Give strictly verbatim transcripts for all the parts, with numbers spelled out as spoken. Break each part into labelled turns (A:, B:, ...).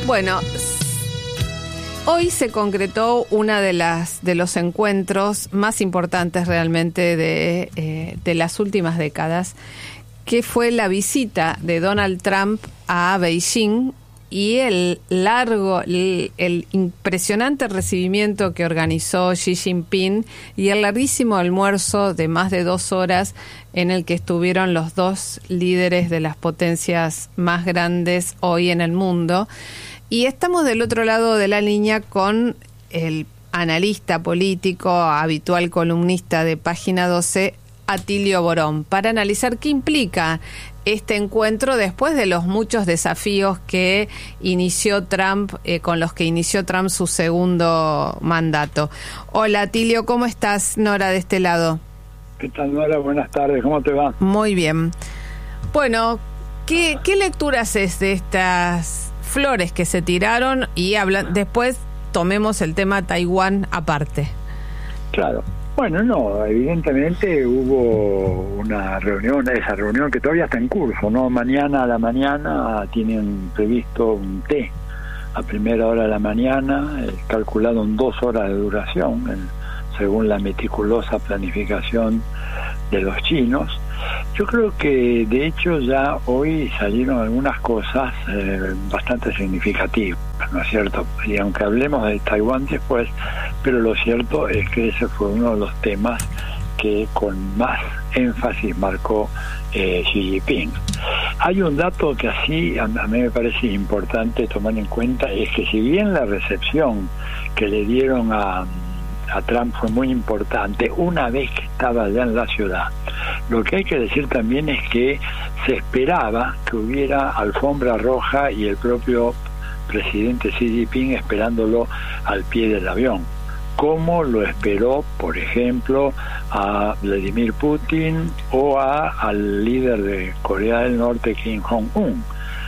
A: Bueno, hoy se concretó una de las de los encuentros más importantes realmente de, eh, de las últimas décadas, que fue la visita de Donald Trump a Beijing y el largo, el, el impresionante recibimiento que organizó Xi Jinping y el larguísimo almuerzo de más de dos horas en el que estuvieron los dos líderes de las potencias más grandes hoy en el mundo. Y estamos del otro lado de la línea con el analista político, habitual columnista de Página doce, Atilio Borón, para analizar qué implica este encuentro después de los muchos desafíos que inició Trump, eh, con los que inició Trump su segundo mandato. Hola Atilio, ¿cómo estás? Nora de este lado.
B: ¿Qué tal, Nora? Buenas tardes, ¿cómo te va?
A: Muy bien. Bueno, ¿qué, qué lectura haces de estas flores que se tiraron? Y habla, después tomemos el tema Taiwán aparte.
B: Claro. Bueno, no, evidentemente hubo una reunión, esa reunión que todavía está en curso, ¿no? Mañana a la mañana tienen previsto un té a primera hora de la mañana, eh, calculado en dos horas de duración, en, según la meticulosa planificación de los chinos. Yo creo que de hecho ya hoy salieron algunas cosas eh, bastante significativas, ¿no es cierto? Y aunque hablemos de Taiwán después, pero lo cierto es que ese fue uno de los temas que con más énfasis marcó eh, Xi Jinping. Hay un dato que así a, a mí me parece importante tomar en cuenta, es que si bien la recepción que le dieron a a Trump fue muy importante una vez que estaba allá en la ciudad, lo que hay que decir también es que se esperaba que hubiera alfombra roja y el propio presidente Xi Jinping esperándolo al pie del avión, como lo esperó, por ejemplo, a Vladimir Putin o a, al líder de Corea del Norte, Kim Jong-un.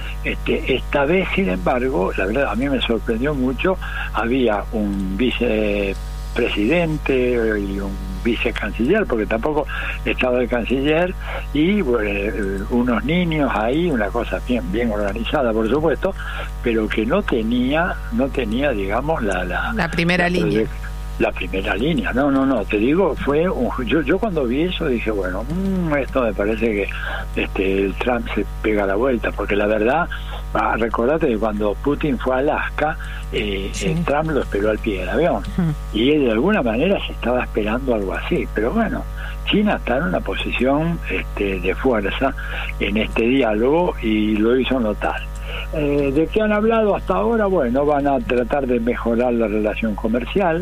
B: Este, esta vez, sin embargo, la verdad a mí me sorprendió mucho, había un vice presidente y un vicecanciller, porque tampoco estaba el canciller, y bueno, unos niños ahí, una cosa bien bien organizada, por supuesto, pero que no tenía no tenía digamos la la,
A: la primera
B: la
A: línea
B: la primera línea, no, no, no, te digo, fue un, yo yo cuando vi eso dije, bueno, mmm, esto me parece que este el Trump se pega la vuelta, porque la verdad, ah, recordate que cuando Putin fue a Alaska, eh, sí. el Trump lo esperó al pie del avión, uh-huh. y él de alguna manera se estaba esperando algo así, pero bueno, China está en una posición este, de fuerza en este diálogo y lo hizo notar. Eh, ¿De qué han hablado hasta ahora? Bueno, van a tratar de mejorar la relación comercial.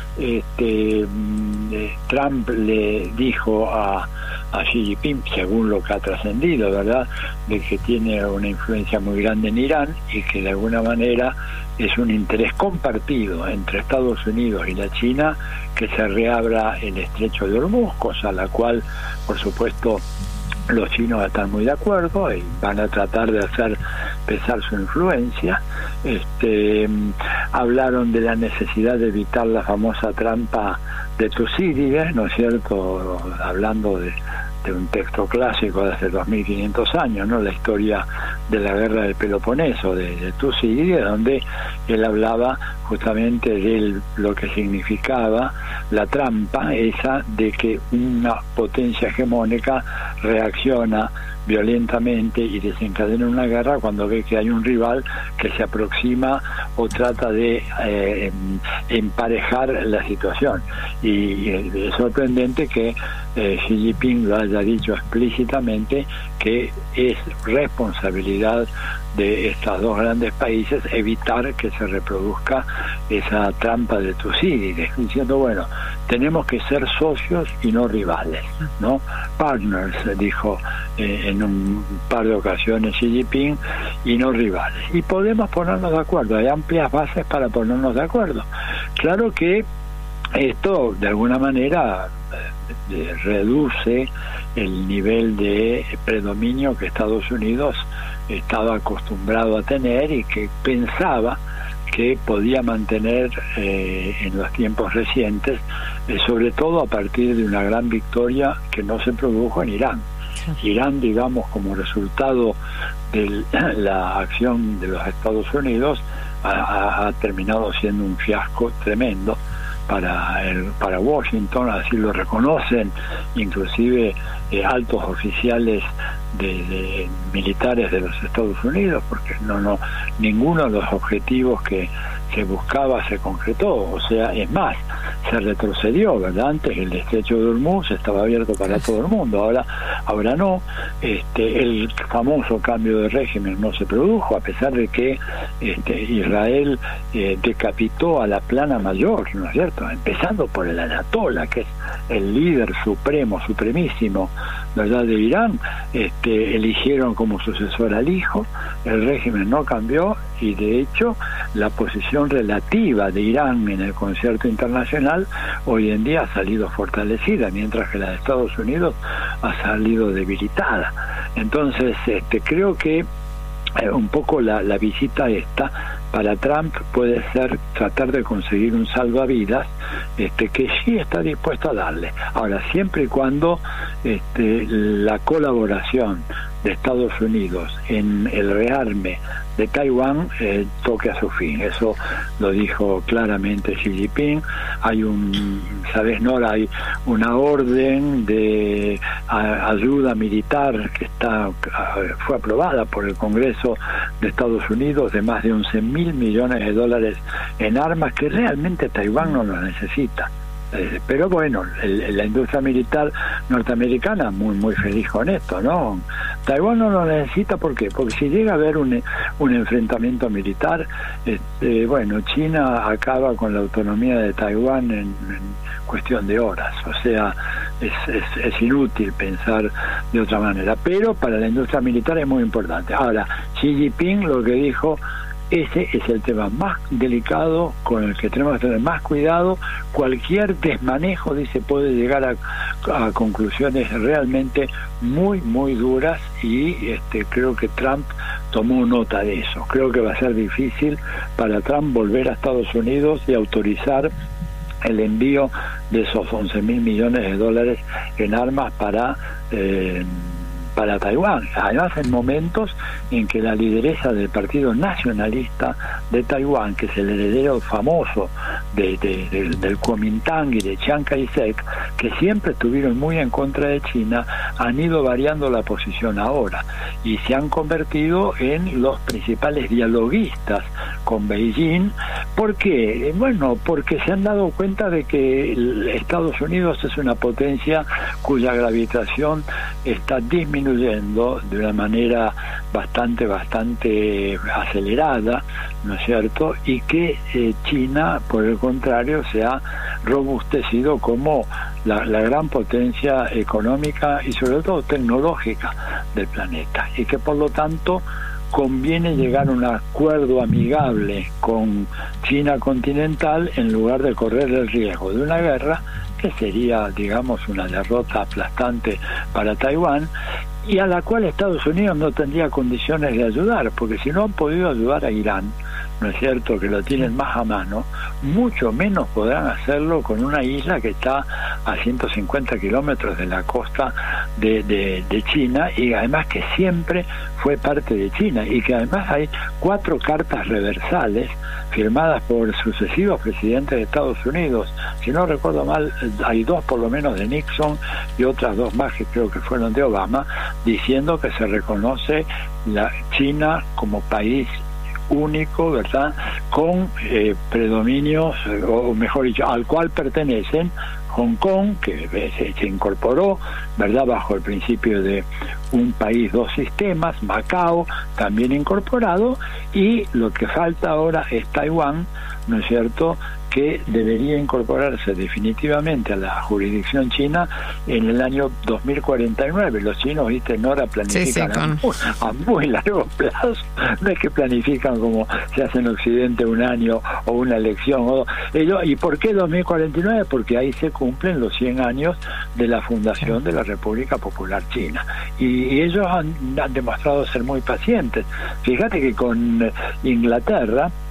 B: Este, eh, Trump le dijo a, a Xi Jinping, según lo que ha trascendido, ¿verdad?, de que tiene una influencia muy grande en Irán y que de alguna manera es un interés compartido entre Estados Unidos y la China que se reabra el estrecho de Hormuz, cosa a la cual, por supuesto, los chinos están muy de acuerdo y van a tratar de hacer pesar su influencia. Este, hablaron de la necesidad de evitar la famosa trampa de Tucídides, ¿no es cierto?, hablando de, de un texto clásico de hace dos mil quinientos años, ¿no?, la historia de la guerra del Peloponeso de, de Tucídides, donde él hablaba justamente de lo que significaba la trampa esa de que una potencia hegemónica reacciona violentamente y desencadena una guerra cuando ve que hay un rival que se aproxima o trata de eh, emparejar la situación. Y es sorprendente que eh, Xi Jinping lo haya dicho explícitamente, que es responsabilidad de estos dos grandes países evitar que se reproduzca esa trampa de Tucídides, diciendo, bueno, tenemos que ser socios y no rivales, ¿no? Partners, dijo eh, en un par de ocasiones Xi Jinping, y no rivales. Y podemos ponernos de acuerdo, hay amplias bases para ponernos de acuerdo. Claro que esto, de alguna manera, eh, reduce el nivel de predominio que Estados Unidos estaba acostumbrado a tener y que pensaba que podía mantener eh, en los tiempos recientes, eh, sobre todo a partir de una gran victoria que no se produjo en Irán. Irán, digamos, como resultado de la acción de los Estados Unidos, ha, ha terminado siendo un fiasco tremendo para el, para Washington, así lo reconocen inclusive eh, altos oficiales de, de militares de los Estados Unidos, porque no no ninguno de los objetivos que se buscaba se concretó, o sea, es más, se retrocedió, ¿verdad? Antes el estrecho de Hormuz estaba abierto para todo el mundo, ahora ahora no. Este, el famoso cambio de régimen no se produjo, a pesar de que este, Israel eh, decapitó a la plana mayor, ¿no es cierto? Empezando por el Ayatollah, que es el líder supremo, supremísimo, ¿verdad?, de Irán. Este, eligieron como sucesor al hijo, el régimen no cambió, y de hecho la posición relativa de Irán en el concierto internacional hoy en día ha salido fortalecida, mientras que la de Estados Unidos ha salido debilitada. Entonces este, creo que eh, un poco la, la visita esta para Trump puede ser tratar de conseguir un salvavidas este, que sí está dispuesto a darle. Ahora, siempre y cuando este, la colaboración de Estados Unidos en el rearme de Taiwán eh, toque a su fin. Eso lo dijo claramente Xi Jinping. Hay un, ¿sabes, Nora? Hay una orden de a, ayuda militar que está a, fue aprobada por el Congreso de Estados Unidos de más de once mil millones de dólares en armas que realmente Taiwán no lo necesita. Eh, pero bueno, el, la industria militar norteamericana muy muy feliz con esto, ¿no? Taiwán no lo necesita, ¿por qué? Porque si llega a haber un, un enfrentamiento militar, este, bueno, China acaba con la autonomía de Taiwán en, en cuestión de horas, o sea, es, es, es inútil pensar de otra manera, pero para la industria militar es muy importante. Ahora, Xi Jinping lo que dijo: ese es el tema más delicado con el que tenemos que tener más cuidado. Cualquier desmanejo, dice, puede llegar a, a conclusiones realmente muy, muy duras, y este, creo que Trump tomó nota de eso. Creo que va a ser difícil para Trump volver a Estados Unidos y autorizar el envío de esos once mil millones de dólares en armas para... Eh, para Taiwán, además en momentos en que la lideresa del Partido Nacionalista de Taiwán, que es el heredero famoso de, de, de, del Kuomintang y de Chiang Kai-shek, que siempre estuvieron muy en contra de China, han ido variando la posición ahora y se han convertido en los principales dialoguistas con Beijing. ¿Por qué? Bueno, porque se han dado cuenta de que Estados Unidos es una potencia cuya gravitación está disminuyendo de una manera bastante, bastante acelerada, ¿no es cierto? Y que eh, China, por el contrario, se ha robustecido como la, la gran potencia económica y sobre todo tecnológica del planeta, y que por lo tanto conviene llegar a un acuerdo amigable con China continental en lugar de correr el riesgo de una guerra que sería, digamos, una derrota aplastante para Taiwán, y a la cual Estados Unidos no tendría condiciones de ayudar, porque si no han podido ayudar a Irán, ¿no es cierto?, que lo tienen más a mano, mucho menos podrán hacerlo con una isla que está a ciento cincuenta kilómetros de la costa de, de, de China, y además que siempre fue parte de China, y que además hay cuatro cartas reversales firmadas por sucesivos presidentes de Estados Unidos. Si no recuerdo mal, hay dos por lo menos de Nixon y otras dos más que creo que fueron de Obama, diciendo que se reconoce la China como país único, ¿verdad?, con eh, predominios, o mejor dicho, al cual pertenecen Hong Kong, que se, se incorporó, ¿verdad?, bajo el principio de un país, dos sistemas, Macao también incorporado, y lo que falta ahora es Taiwán, ¿no es cierto?, que debería incorporarse definitivamente a la jurisdicción china en el año dos mil cuarenta y nueve. Los chinos, viste, Nora, planifican sí, sí, con... a, muy, a muy largo plazo. No es que planifican como se hace en Occidente un año o una elección. O, ellos, ¿y por qué dos mil cuarenta y nueve? Porque ahí se cumplen los cien años de la fundación de la República Popular China. Y, y ellos han, han demostrado ser muy pacientes. Fíjate que con Inglaterra,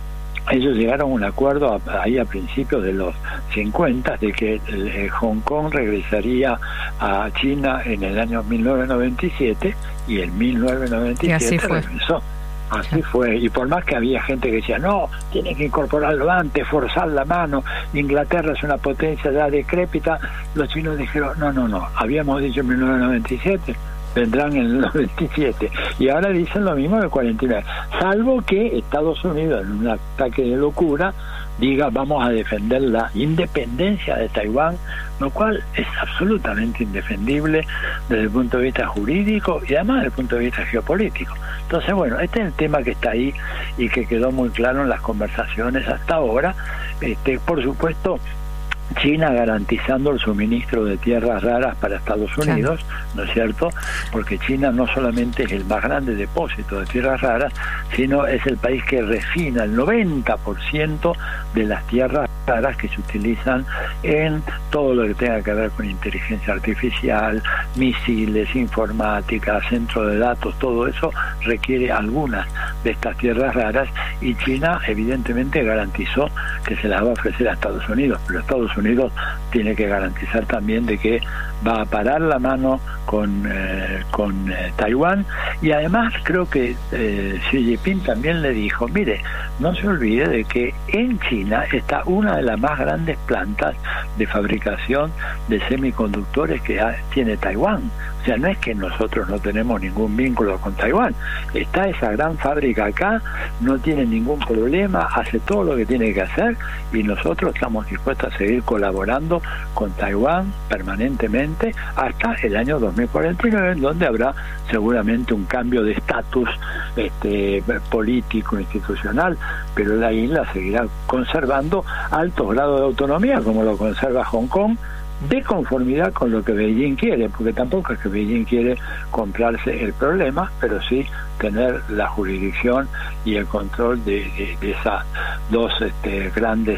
B: ellos llegaron a un acuerdo a, ahí a principios de los cincuenta de que el, el Hong Kong regresaría a China en el año mil novecientos noventa y siete y en mil novecientos noventa y siete regresó. Así fue, y por más que había gente que decía, no, tienen que incorporarlo antes, forzar la mano, Inglaterra es una potencia ya decrépita, los chinos dijeron, no, no, no, habíamos dicho en mil novecientos noventa y siete, vendrán en el noventa y siete, y ahora dicen lo mismo del cuarenta y nueve, salvo que Estados Unidos, en un ataque de locura, diga, vamos a defender la independencia de Taiwán, lo cual es absolutamente indefendible desde el punto de vista jurídico y además desde el punto de vista geopolítico. Entonces, bueno, este es el tema que está ahí y que quedó muy claro en las conversaciones hasta ahora. Este, por supuesto, China garantizando el suministro de tierras raras para Estados Unidos, claro, ¿no es cierto? Porque China no solamente es el más grande depósito de tierras raras, sino es el país que refina el noventa por ciento de las tierras raras que se utilizan en todo lo que tenga que ver con inteligencia artificial, misiles, informática, centro de datos, todo eso requiere algunas de estas tierras raras, y China evidentemente garantizó que se las va a ofrecer a Estados Unidos, pero Estados Unidos tiene que garantizar también de que va a parar la mano con eh, con eh, Taiwán, y además creo que eh, Xi Jinping también le dijo, mire, no se olvide de que en China está una de las más grandes plantas de fabricación de semiconductores que ha, tiene Taiwán. O sea, no es que nosotros no tenemos ningún vínculo con Taiwán, está esa gran fábrica acá, no tiene ningún problema, hace todo lo que tiene que hacer, y nosotros estamos dispuestos a seguir colaborando con Taiwán permanentemente hasta el año dos mil cuarenta y nueve, donde habrá seguramente un cambio de estatus este, político, institucional, pero la isla seguirá conservando altos grados de autonomía, como lo conserva Hong Kong, de conformidad con lo que Beijing quiere, porque tampoco es que Beijing quiere comprarse el problema, pero sí tener la jurisdicción y el control de, de, de esas dos este, grandes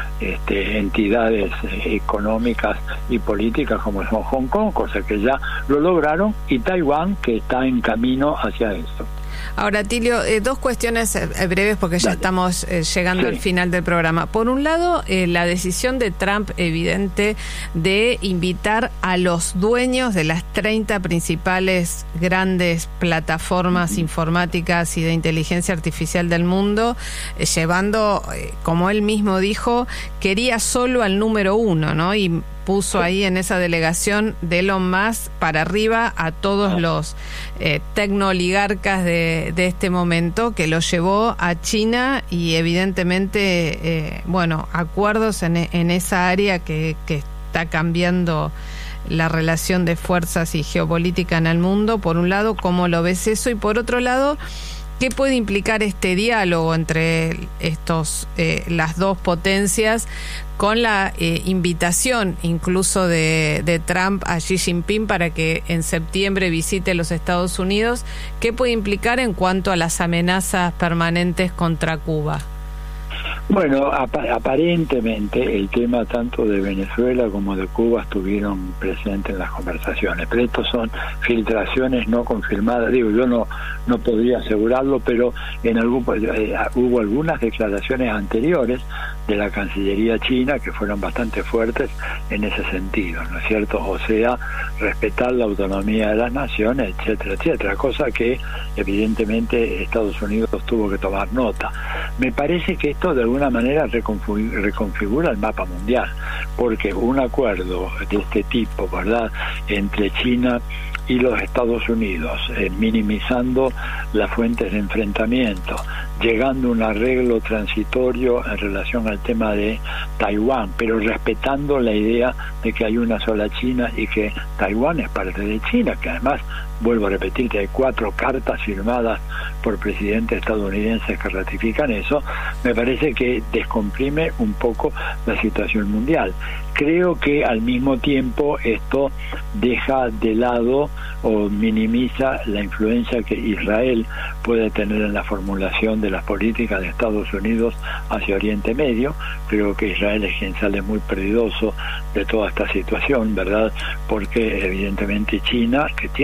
B: este, entidades económicas y políticas como son Hong Kong, cosa que ya lo lograron, y Taiwán, que está en camino hacia eso.
A: Ahora, Tilio, eh, dos cuestiones eh, breves porque ya Dale. estamos eh, llegando sí. al final del programa. Por un lado, eh, la decisión de Trump evidente de invitar a los dueños de las treinta principales grandes plataformas uh-huh. informáticas y de inteligencia artificial del mundo, eh, llevando, eh, como él mismo dijo, quería solo al número uno, ¿no? Y puso ahí en esa delegación de Elon Musk para arriba a todos los eh, tecnooligarcas de, de este momento, que lo llevó a China, y evidentemente, eh, bueno, acuerdos en, en esa área que, que está cambiando la relación de fuerzas y geopolítica en el mundo. Por un lado, ¿cómo lo ves eso? Y por otro lado, ¿qué puede implicar este diálogo entre estos eh, las dos potencias, con la eh, invitación incluso de, de Trump a Xi Jinping para que en septiembre visite los Estados Unidos? ¿Qué puede implicar en cuanto a las amenazas permanentes contra Cuba?
B: Bueno, ap aparentemente el tema tanto de Venezuela como de Cuba estuvieron presentes en las conversaciones, pero estos son filtraciones no confirmadas. Digo, yo no no podría asegurarlo, pero en algún eh, hubo algunas declaraciones anteriores de la Cancillería china que fueron bastante fuertes en ese sentido, ¿no es cierto? O sea, respetar la autonomía de las naciones, etcétera, etcétera, cosa que evidentemente Estados Unidos tuvo que tomar nota. Me parece que esto de alguna manera reconfigura el mapa mundial, porque un acuerdo de este tipo, ¿verdad?, entre China y los Estados Unidos, eh, minimizando las fuentes de enfrentamiento, llegando a un arreglo transitorio en relación al tema de Taiwán, pero respetando la idea de que hay una sola China y que Taiwán es parte de China, que además, vuelvo a repetir, que hay cuatro cartas firmadas por presidentes estadounidenses que ratifican eso. Me parece que descomprime un poco la situación mundial. Creo que al mismo tiempo esto deja de lado o minimiza la influencia que Israel puede tener en la formulación de las políticas de Estados Unidos hacia Oriente Medio. Creo que Israel es quien sale muy perdidoso de toda esta situación, ¿verdad? Porque evidentemente China, que tiene buenas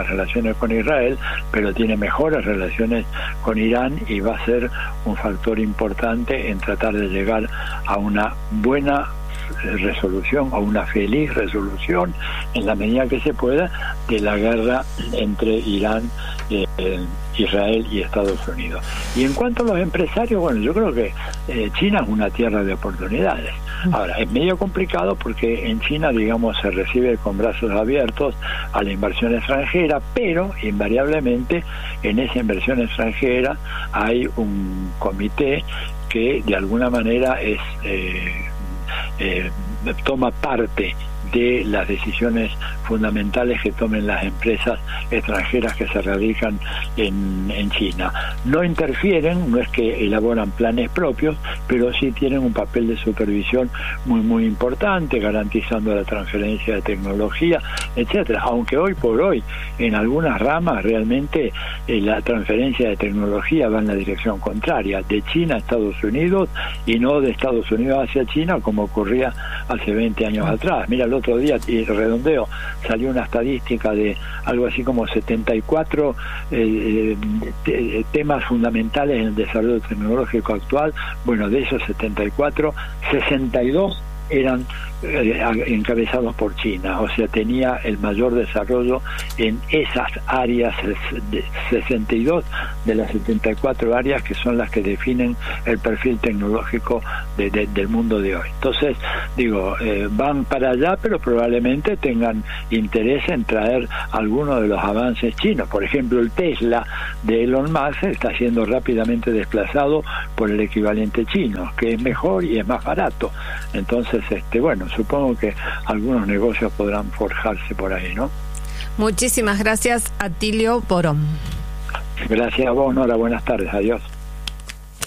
B: pésimas relaciones con Israel, pero tiene mejores relaciones con Irán y va a ser un factor importante en tratar de llegar a una buena resolución o una feliz resolución en la medida que se pueda de la guerra entre Irán, eh, Israel y Estados Unidos. Y en cuanto a los empresarios, bueno, yo creo que eh, China es una tierra de oportunidades. Ahora, es medio complicado porque en China, digamos, se recibe con brazos abiertos a la inversión extranjera, pero invariablemente en esa inversión extranjera hay un comité que de alguna manera es eh, eh, toma parte de las decisiones fundamentales que tomen las empresas extranjeras que se radican en, en China. No interfieren, no es que elaboran planes propios, pero sí tienen un papel de supervisión muy muy importante, garantizando la transferencia de tecnología, etcétera. Aunque hoy por hoy, en algunas ramas, realmente eh, la transferencia de tecnología va en la dirección contraria, de China a Estados Unidos y no de Estados Unidos hacia China, como ocurría hace veinte años atrás. Mira, el otro día, y redondeo, salió una estadística de algo así como setenta y cuatro eh, te, temas fundamentales en el desarrollo tecnológico actual. Bueno, de esos setenta y cuatro, sesenta y dos eran eh, encabezados por China, o sea, tenía el mayor desarrollo en esas áreas, de sesenta y dos de las setenta y cuatro áreas que son las que definen el perfil tecnológico de, de, del mundo de hoy. Entonces, digo, eh, van para allá, pero probablemente tengan interés en traer algunos de los avances chinos. Por ejemplo, el Tesla de Elon Musk está siendo rápidamente desplazado por el equivalente chino, que es mejor y es más barato. Entonces, este bueno, supongo que algunos negocios podrán forjarse por ahí, ¿no?
A: Muchísimas gracias, Atilio Borón.
B: Gracias a vos, Nora. Buenas tardes. Adiós.